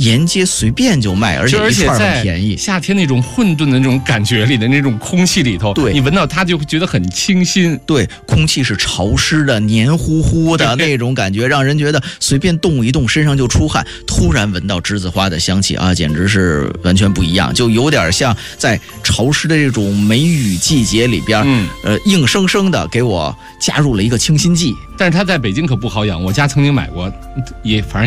沿街随便就卖，而且一串很便宜。 夏天那种混沌的那种感觉里的那种空气里头， 对， 你闻到它就会觉得很清新。 对，空气是潮湿的、黏糊糊的那种感觉，让人觉得随便动一动身上就出汗。突然闻到栀子花的香气啊，简直是完全不一样，就有点像在潮湿的这种梅雨季节里边，硬生生的给我加入了一个清新剂。 但是它在北京可不好养，我家曾经买过，也反正。